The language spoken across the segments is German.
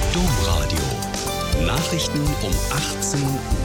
Domradio. Nachrichten um 18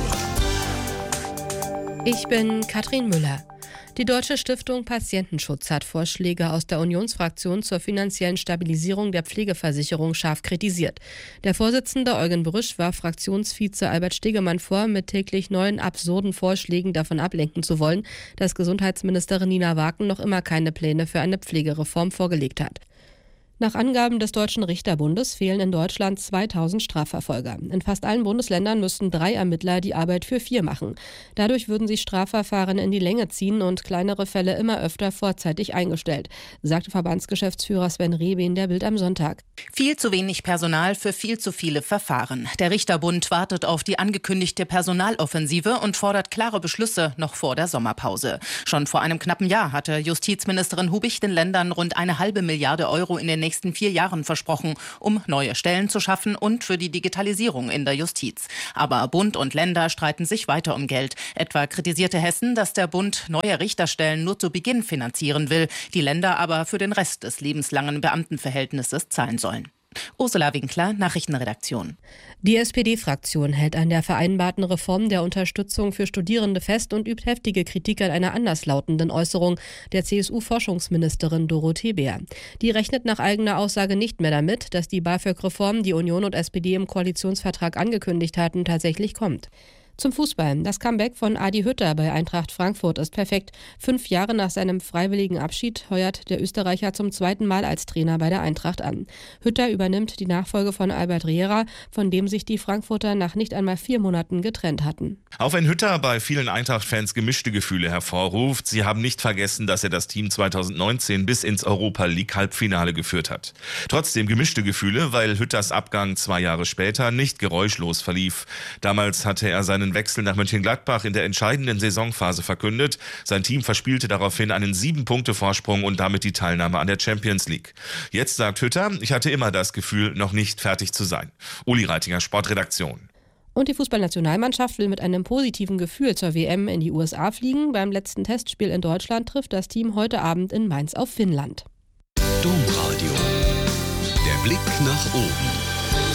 Uhr. Ich bin Katrin Müller. Die Deutsche Stiftung Patientenschutz hat Vorschläge aus der Unionsfraktion zur finanziellen Stabilisierung der Pflegeversicherung scharf kritisiert. Der Vorsitzende Eugen Brüsch warf Fraktionsvize Albert Stegemann vor, mit täglich neuen absurden Vorschlägen davon ablenken zu wollen, dass Gesundheitsministerin Nina Wagen noch immer keine Pläne für eine Pflegereform vorgelegt hat. Nach Angaben des Deutschen Richterbundes fehlen in Deutschland 2000 Strafverfolger. In fast allen Bundesländern müssten 3 Ermittler die Arbeit für 4 machen. Dadurch würden sich Strafverfahren in die Länge ziehen und kleinere Fälle immer öfter vorzeitig eingestellt, sagte Verbandsgeschäftsführer Sven Rehbein der Bild am Sonntag. Viel zu wenig Personal für viel zu viele Verfahren. Der Richterbund wartet auf die angekündigte Personaloffensive und fordert klare Beschlüsse noch vor der Sommerpause. Schon vor einem knappen Jahr hatte Justizministerin Hubich den Ländern rund 1,5 Milliarde Euro in den nächsten 4 Jahren versprochen, um neue Stellen zu schaffen und für die Digitalisierung in der Justiz. Aber Bund und Länder streiten sich weiter um Geld. Etwa kritisierte Hessen, dass der Bund neue Richterstellen nur zu Beginn finanzieren will, die Länder aber für den Rest des lebenslangen Beamtenverhältnisses zahlen sollen. Ursula Winkler, Nachrichtenredaktion. Die SPD-Fraktion hält an der vereinbarten Reform der Unterstützung für Studierende fest und übt heftige Kritik an einer anderslautenden Äußerung der CSU-Forschungsministerin Dorothee Bär. Die rechnet nach eigener Aussage nicht mehr damit, dass die BAföG-Reform, die Union und SPD im Koalitionsvertrag angekündigt hatten, tatsächlich kommt. Zum Fußball. Das Comeback von Adi Hütter bei Eintracht Frankfurt ist perfekt. 5 Jahre nach seinem freiwilligen Abschied heuert der Österreicher zum 2. Mal als Trainer bei der Eintracht an. Hütter übernimmt die Nachfolge von Albert Riera, von dem sich die Frankfurter nach nicht einmal 4 Monaten getrennt hatten. Auch wenn Hütter bei vielen Eintracht-Fans gemischte Gefühle hervorruft, sie haben nicht vergessen, dass er das Team 2019 bis ins Europa-League-Halbfinale geführt hat. Trotzdem gemischte Gefühle, weil Hütters Abgang 2 Jahre später nicht geräuschlos verlief. Damals hatte er seinen Wechsel nach Mönchengladbach in der entscheidenden Saisonphase verkündet. Sein Team verspielte daraufhin einen 7-Punkte-Vorsprung und damit die Teilnahme an der Champions League. Jetzt sagt Hütter, ich hatte immer das Gefühl, noch nicht fertig zu sein. Uli Reitinger, Sportredaktion. Und die Fußballnationalmannschaft will mit einem positiven Gefühl zur WM in die USA fliegen. Beim letzten Testspiel in Deutschland trifft das Team heute Abend in Mainz auf Finnland. Domradio. Der Blick nach oben.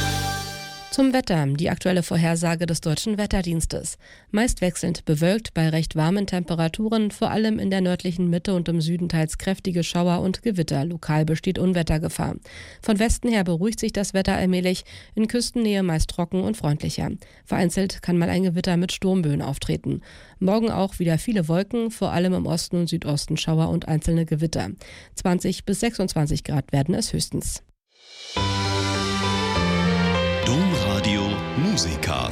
Zum Wetter, die aktuelle Vorhersage des Deutschen Wetterdienstes. Meist wechselnd bewölkt bei recht warmen Temperaturen, vor allem in der nördlichen Mitte und im Süden teils kräftige Schauer und Gewitter. Lokal besteht Unwettergefahr. Von Westen her beruhigt sich das Wetter allmählich, in Küstennähe meist trocken und freundlicher. Vereinzelt kann mal ein Gewitter mit Sturmböen auftreten. Morgen auch wieder viele Wolken, vor allem im Osten und Südosten Schauer und einzelne Gewitter. 20 bis 26 Grad werden es höchstens. Domradio Musica.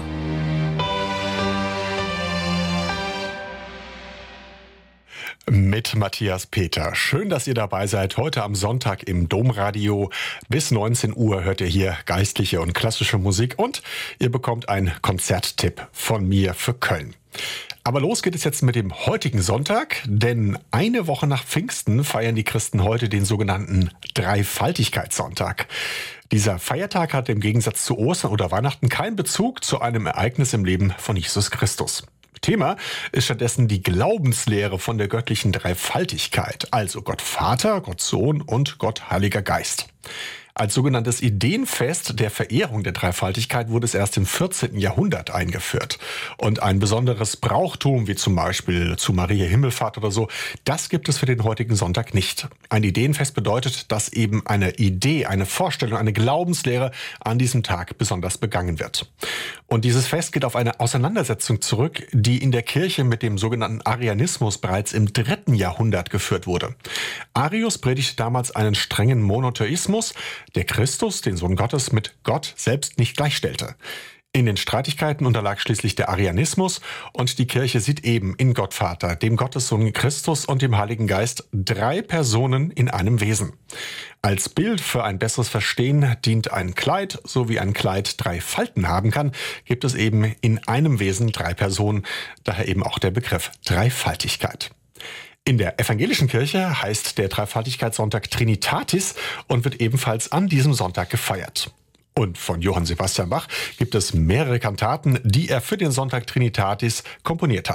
Mit Matthias Peter. Schön, dass ihr dabei seid. Heute am Sonntag im Domradio. Bis 19 Uhr hört ihr hier geistliche und klassische Musik und ihr bekommt einen Konzerttipp von mir für Köln. Aber los geht es jetzt mit dem heutigen Sonntag, denn eine Woche nach Pfingsten feiern die Christen heute den sogenannten Dreifaltigkeitssonntag. Dieser Feiertag hat im Gegensatz zu Ostern oder Weihnachten keinen Bezug zu einem Ereignis im Leben von Jesus Christus. Thema ist stattdessen die Glaubenslehre von der göttlichen Dreifaltigkeit, also Gott Vater, Gott Sohn und Gott Heiliger Geist. Als sogenanntes Ideenfest der Verehrung der Dreifaltigkeit wurde es erst im 14. Jahrhundert eingeführt. Und ein besonderes Brauchtum, wie zum Beispiel zu Maria Himmelfahrt oder so, das gibt es für den heutigen Sonntag nicht. Ein Ideenfest bedeutet, dass eben eine Idee, eine Vorstellung, eine Glaubenslehre an diesem Tag besonders begangen wird. Und dieses Fest geht auf eine Auseinandersetzung zurück, die in der Kirche mit dem sogenannten Arianismus bereits im 3. Jahrhundert geführt wurde. Arius predigte damals einen strengen Monotheismus, der Christus, den Sohn Gottes, mit Gott selbst nicht gleichstellte. In den Streitigkeiten unterlag schließlich der Arianismus und die Kirche sieht eben in Gott Vater, dem Gottessohn Christus und dem Heiligen Geist 3 Personen in einem Wesen. Als Bild für ein besseres Verstehen dient ein Kleid, so wie ein Kleid 3 Falten haben kann, gibt es eben in einem Wesen 3 Personen, daher eben auch der Begriff Dreifaltigkeit. In der evangelischen Kirche heißt der Dreifaltigkeitssonntag Trinitatis und wird ebenfalls an diesem Sonntag gefeiert. Und von Johann Sebastian Bach gibt es mehrere Kantaten, die er für den Sonntag Trinitatis komponiert hat.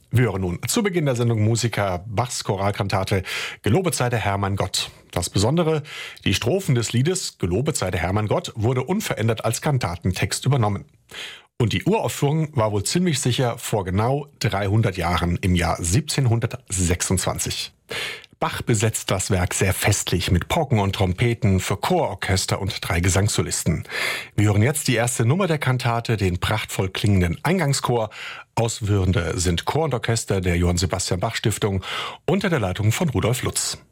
Wir hören nun zu Beginn der Sendung Musica, Bachs Choralkantate Gelobet sei der Herr mein Gott. Das Besondere, die Strophen des Liedes Gelobet sei der Herr mein Gott wurde unverändert als Kantatentext übernommen. Und die Uraufführung war wohl ziemlich sicher vor genau 300 Jahren im Jahr 1726. Bach besetzt das Werk sehr festlich mit Pauken und Trompeten für Chororchester und 3 Gesangssolisten. Wir hören jetzt die erste Nummer der Kantate, den prachtvoll klingenden Eingangschor. Ausführende sind Chor und Orchester der Johann Sebastian Bach Stiftung unter der Leitung von Rudolf Lutz.